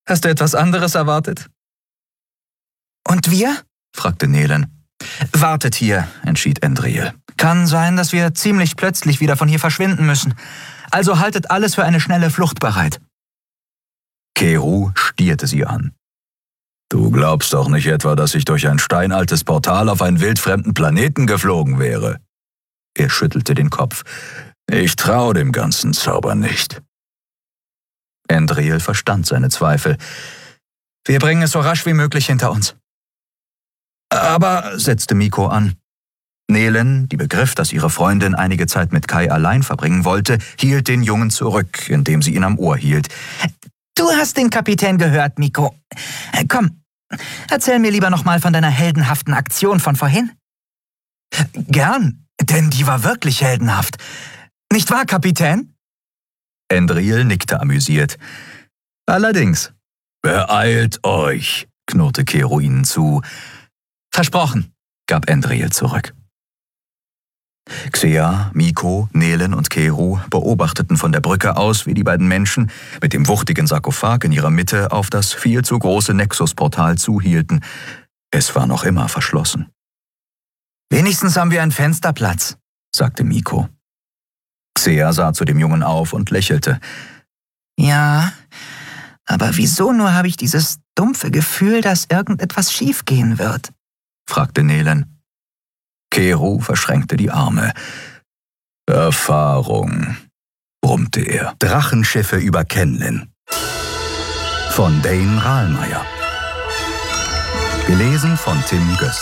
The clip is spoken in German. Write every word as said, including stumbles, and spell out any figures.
Hast du etwas anderes erwartet?« »Und wir?« fragte Nelen. »Wartet hier«, entschied Endril. »Kann sein, dass wir ziemlich plötzlich wieder von hier verschwinden müssen. Also haltet alles für eine schnelle Flucht bereit.« Keru stierte sie an. »Du glaubst doch nicht etwa, dass ich durch ein steinaltes Portal auf einen wildfremden Planeten geflogen wäre?« Er schüttelte den Kopf. »Ich traue dem ganzen Zauber nicht.« Endril verstand seine Zweifel. »Wir bringen es so rasch wie möglich hinter uns.« »Aber«, setzte Miko an. Nelen, die begriff, dass ihre Freundin einige Zeit mit Kai allein verbringen wollte, hielt den Jungen zurück, indem sie ihn am Ohr hielt. »Du hast den Kapitän gehört, Miko. Komm, erzähl mir lieber nochmal von deiner heldenhaften Aktion von vorhin.« »Gern, denn die war wirklich heldenhaft. Nicht wahr, Kapitän?« Endril nickte amüsiert. »Allerdings.« »Beeilt euch«, knurrte Keru ihnen zu. »Versprochen«, gab Endril zurück. Xea, Miko, Nelen und Keru beobachteten von der Brücke aus, wie die beiden Menschen mit dem wuchtigen Sarkophag in ihrer Mitte auf das viel zu große Nexus-Portal zuhielten. Es war noch immer verschlossen. »Wenigstens haben wir einen Fensterplatz«, sagte Miko. Xea sah zu dem Jungen auf und lächelte. »Ja, aber wieso nur habe ich dieses dumpfe Gefühl, dass irgendetwas schiefgehen wird?« fragte Nelen. Keru verschränkte die Arme. »Erfahrung«, brummte er. Drachenschiffe über Kenlin. Von Dane Rahlmeier. Gelesen von Tim Göss.